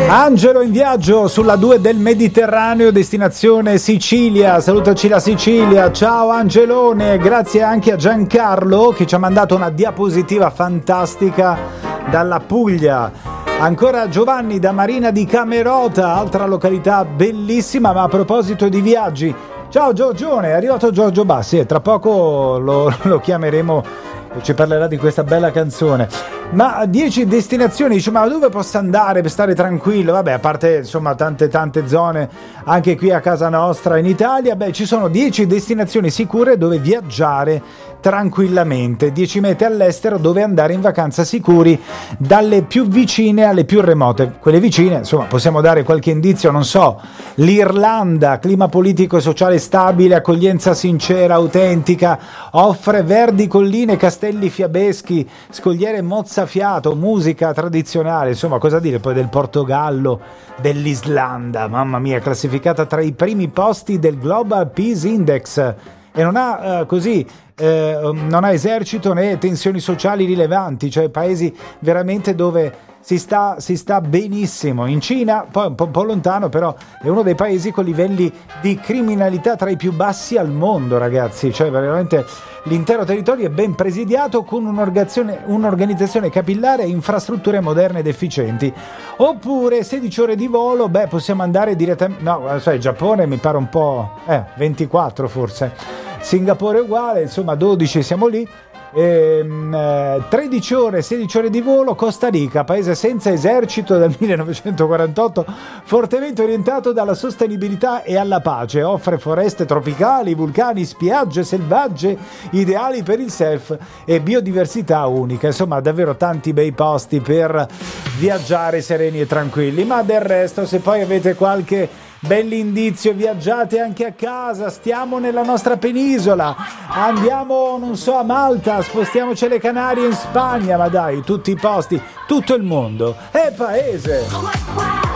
Angelo in viaggio sulla 2 del Mediterraneo, destinazione Sicilia. Salutaci la Sicilia. Ciao Angelone, grazie anche a Giancarlo che ci ha mandato una diapositiva fantastica dalla Puglia. Ancora Giovanni da Marina di Camerota, altra località bellissima. Ma a proposito di viaggi, ciao Giorgione, è arrivato Giorgio Bassi e tra poco lo chiameremo, ci parlerà di questa bella canzone. Ma 10 destinazioni, dice, ma dove posso andare per stare tranquillo? Vabbè, a parte insomma tante zone anche qui a casa nostra in Italia, beh, ci sono 10 destinazioni sicure dove viaggiare tranquillamente, 10 mete all'estero dove andare in vacanza sicuri, dalle più vicine alle più remote. Quelle vicine, insomma, possiamo dare qualche indizio, non so, l'Irlanda, clima politico e sociale stabile, accoglienza sincera, autentica, offre verdi colline, castelli fiabeschi, scogliere mozzafiato, musica tradizionale, insomma, cosa dire poi del Portogallo, dell'Islanda, mamma mia, classificata tra i primi posti del Global Peace Index e non ha non ha esercito né tensioni sociali rilevanti, cioè paesi veramente dove si sta benissimo. In Cina, poi un po' lontano, però è uno dei paesi con livelli di criminalità tra i più bassi al mondo, ragazzi, cioè veramente l'intero territorio è ben presidiato con un'organizzazione capillare e infrastrutture moderne ed efficienti. Oppure 16 ore di volo, beh, possiamo andare direttamente, no, sai, Giappone mi pare un po', 24 forse. Singapore uguale, insomma 12 siamo lì. 13 ore, 16 ore di volo. Costa Rica, paese senza esercito dal 1948, fortemente orientato dalla sostenibilità e alla pace, offre foreste tropicali, vulcani, spiagge selvagge ideali per il surf e biodiversità unica, insomma davvero tanti bei posti per viaggiare sereni e tranquilli. Ma del resto, se poi avete qualche bell'indizio, viaggiate anche a casa, stiamo nella nostra penisola, andiamo, non so, a Malta, spostiamoci alle Canarie, in Spagna, ma dai, tutti i posti, tutto il mondo è paese.